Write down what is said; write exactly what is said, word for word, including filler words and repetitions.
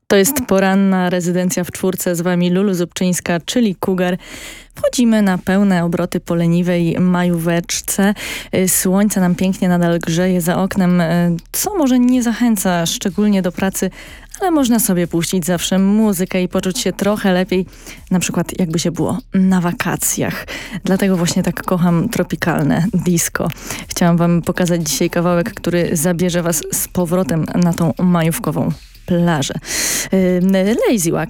To jest poranna rezydencja w czwórce, z wami Lulu Zubczyńska, czyli Cougar. Wchodzimy na pełne obroty po leniwej majóweczce. Słońce nam pięknie nadal grzeje za oknem, co może nie zachęca szczególnie do pracy, ale można sobie puścić zawsze muzykę i poczuć się trochę lepiej, na przykład jakby się było na wakacjach. Dlatego właśnie tak kocham tropikalne disco. Chciałam wam pokazać dzisiaj kawałek, który zabierze was z powrotem na tą majówkową plażę. Lazy Wax